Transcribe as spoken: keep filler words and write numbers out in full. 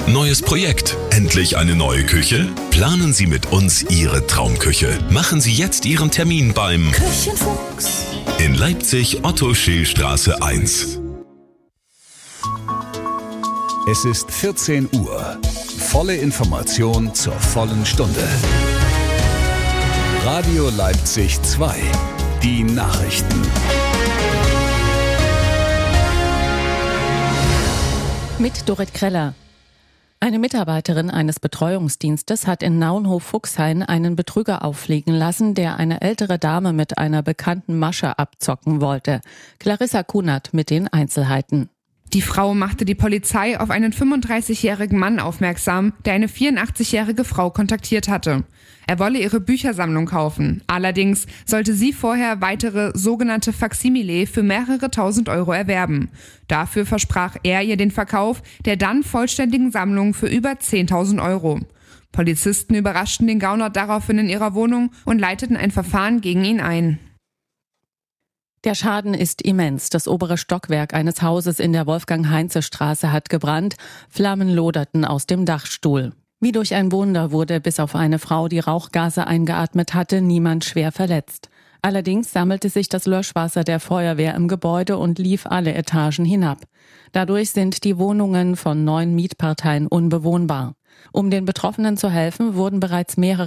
Neues Projekt? Endlich eine neue Küche? Planen Sie mit uns Ihre Traumküche. Machen Sie jetzt Ihren Termin beim Küchenfuchs in Leipzig, Otto-Scheel-Straße eins. Es ist vierzehn Uhr. Volle Information zur vollen Stunde. Radio Leipzig zwei. Die Nachrichten. Mit Dorit Kreller. Eine Mitarbeiterin eines Betreuungsdienstes hat in Naunhof-Fuchshain einen Betrüger auffliegen lassen, der eine ältere Dame mit einer bekannten Masche abzocken wollte. Clarissa Kunert mit den Einzelheiten. Die Frau machte die Polizei auf einen fünfunddreißigjährigen Mann aufmerksam, der eine vierundachtzigjährige Frau kontaktiert hatte. Er wolle ihre Büchersammlung kaufen. Allerdings sollte sie vorher weitere sogenannte Faksimile für mehrere tausend Euro erwerben. Dafür versprach er ihr den Verkauf der dann vollständigen Sammlung für über zehntausend Euro. Polizisten überraschten den Gauner daraufhin in ihrer Wohnung und leiteten ein Verfahren gegen ihn ein. Der Schaden ist immens. Das obere Stockwerk eines Hauses in der Wolfgang-Heinze-Straße hat gebrannt. Flammen loderten aus dem Dachstuhl. Wie durch ein Wunder wurde bis auf eine Frau, die Rauchgase eingeatmet hatte, niemand schwer verletzt. Allerdings sammelte sich das Löschwasser der Feuerwehr im Gebäude und lief alle Etagen hinab. Dadurch sind die Wohnungen von neun Mietparteien unbewohnbar. Um den Betroffenen zu helfen, wurden bereits mehrere